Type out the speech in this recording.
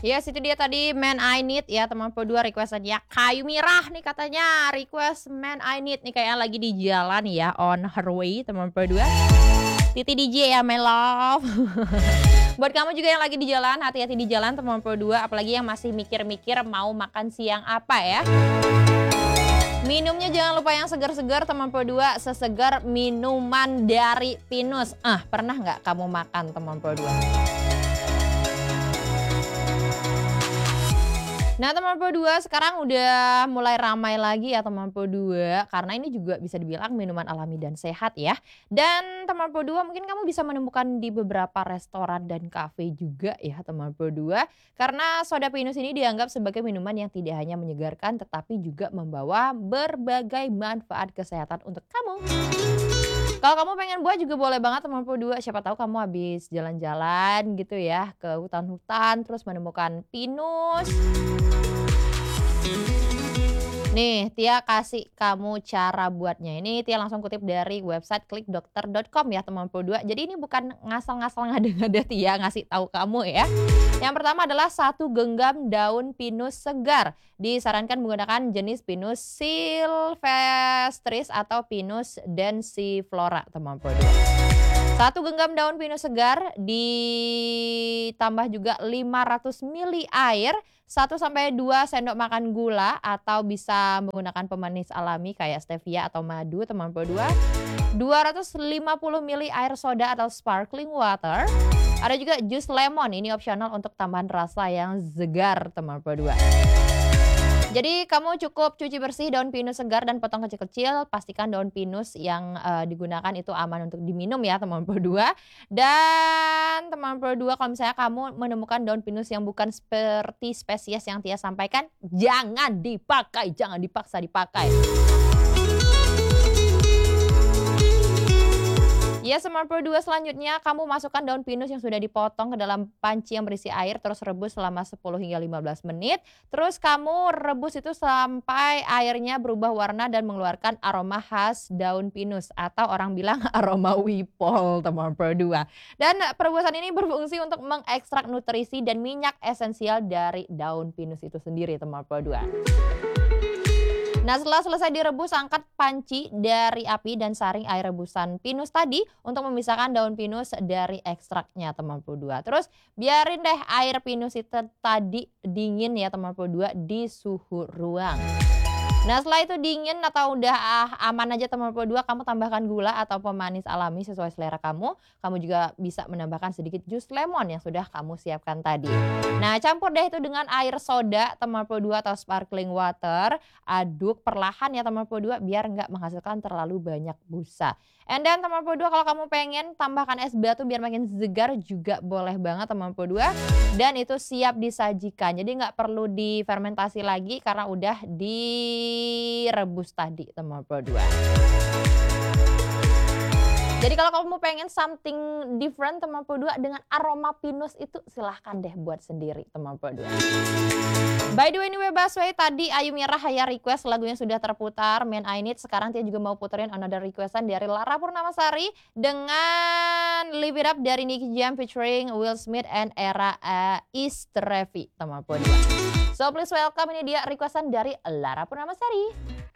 Yes, itu dia tadi Man I Need ya teman dua request-nya Kayu Mirah nih katanya request Man I Need nih kayaknya lagi di jalan ya on her way teman dua. Titi DJ ya my love. Buat kamu juga yang lagi di jalan, hati-hati di jalan teman dua, apalagi yang masih mikir-mikir mau makan siang apa ya. Minumnya jangan lupa yang segar-segar teman dua, sesegar minuman dari Pinus. Pernah nggak kamu makan teman dua? Nah teman dua sekarang udah mulai ramai lagi ya teman dua, karena ini juga bisa dibilang minuman alami dan sehat ya. Dan teman dua mungkin kamu bisa menemukan di beberapa restoran dan kafe juga ya teman dua, karena soda Pinus ini dianggap sebagai minuman yang tidak hanya menyegarkan tetapi juga membawa berbagai manfaat kesehatan untuk kamu. Kalau kamu pengen buat juga boleh banget teman dua, siapa tahu kamu habis jalan-jalan gitu ya ke hutan-hutan terus menemukan Pinus. Nih, Tia kasih kamu cara buatnya. Ini Tia langsung kutip dari website klikdokter.com ya teman dua. Jadi ini bukan ngasal-ngasal ngada-ngada Tia ngasih tahu kamu ya. Yang pertama adalah 1 genggam daun pinus segar. Disarankan menggunakan jenis Pinus sylvestris atau Pinus densiflora teman dua. 1 genggam daun pinus segar ditambah juga 500 ml air, 1-2 sendok makan gula atau bisa menggunakan pemanis alami kayak stevia atau madu teman dua. 250 ml air soda atau sparkling water. Ada juga jus lemon, ini opsional untuk tambahan rasa yang segar teman dua. Jadi kamu cukup cuci bersih daun pinus segar dan potong kecil-kecil. Pastikan daun pinus yang digunakan itu aman untuk diminum ya teman dua. Dan teman dua, kalau misalnya kamu menemukan daun pinus yang bukan seperti spesies yang Tia sampaikan, jangan dipakai, jangan dipaksa dipakai. Ya teman dua, selanjutnya kamu masukkan daun pinus yang sudah dipotong ke dalam panci yang berisi air, terus rebus selama 10 hingga 15 menit. Terus kamu rebus itu sampai airnya berubah warna dan mengeluarkan aroma khas daun pinus atau orang bilang aroma wipol teman dua. Dan perebusan ini berfungsi untuk mengekstrak nutrisi dan minyak esensial dari daun pinus itu sendiri teman dua. Nah setelah selesai direbus, angkat panci dari api dan saring air rebusan pinus tadi untuk memisahkan daun pinus dari ekstraknya teman dua. Terus biarin deh air pinus itu tadi dingin ya teman dua di suhu ruang. Nah setelah itu dingin atau udah aman aja teman dua, kamu tambahkan gula atau pemanis alami sesuai selera kamu. Kamu juga bisa menambahkan sedikit jus lemon yang sudah kamu siapkan tadi. Nah campur deh itu dengan air soda teman dua atau sparkling water. Aduk perlahan ya teman dua biar nggak menghasilkan terlalu banyak busa. And then teman dua, kalau kamu pengen tambahkan es batu biar makin segar juga boleh banget teman dua. Dan itu siap disajikan. Jadi nggak perlu difermentasi lagi karena udah direbus tadi teman dua. Jadi kalau kamu pengen something different teman dua dengan aroma pinus itu silahkan deh buat sendiri teman dua. By the way anyway Baswe, tadi Ayu Mirah ya request lagunya sudah terputar Man I Need. Sekarang dia juga mau puterin another requestan dari Lara Purnamasari dengan Live It Up dari Nicky Jam featuring Will Smith and Era Istrevi teman dua. So please welcome, ini dia requestan dari Lara Purnamasari.